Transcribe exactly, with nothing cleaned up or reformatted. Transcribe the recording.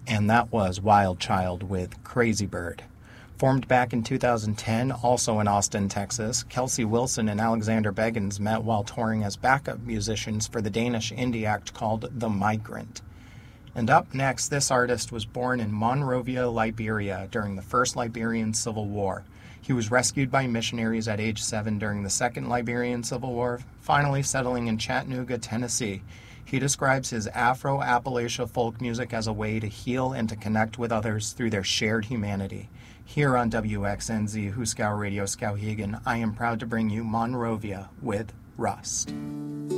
And that was Wild Child with Crazy Bird. Formed back in two thousand ten, also in Austin, Texas, Kelsey Wilson and Alexander Beggins met while touring as backup musicians for the Danish indie act called The Migrant. And up next, this artist was born in Monrovia, Liberia during the First Liberian Civil War. He was rescued by missionaries at age seven during the Second Liberian Civil War, finally settling in Chattanooga, Tennessee. He describes his Afro-Appalachia folk music as a way to heal and to connect with others through their shared humanity. Here on W X N Z Huskau Radio Skowhegan, I am proud to bring you Monrovia with Rust.